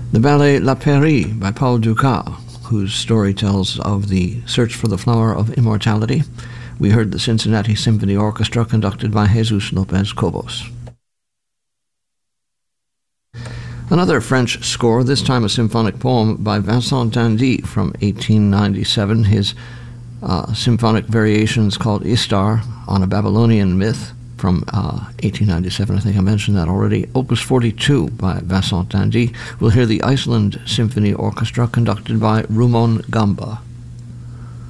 The ballet La Pairie by Paul Dukas, whose story tells of the search for the flower of immortality. We heard the Cincinnati Symphony Orchestra conducted by Jesus Lopez Cobos. Another French score, this time a symphonic poem by Vincent d'Indy from 1897, his symphonic variations called Istar on a Babylonian myth from 1897, I think I mentioned that already. Opus 42 by Vincent d'Indy. We'll hear the Iceland Symphony Orchestra conducted by Rumon Gamba.